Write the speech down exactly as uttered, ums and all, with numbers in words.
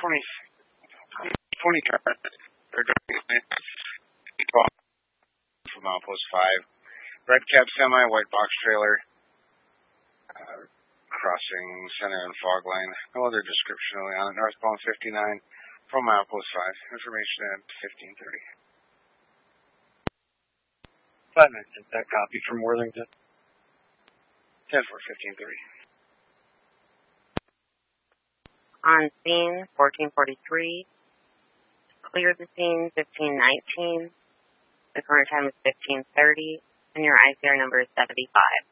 twenty, twenty cars. They're driving from Outpost five. Red cab semi, white box trailer, uh, crossing center and fog line. No other description really on it. Northbound fifty-nine from Outpost five. Information at fifteen thirty. Five minutes. That copy from Worthington. ten for fifteen thirty. On scene, fourteen forty-three. Cleared the scene, fifteen nineteen. The current time is fifteen thirty, and your I C R number is seventy-five.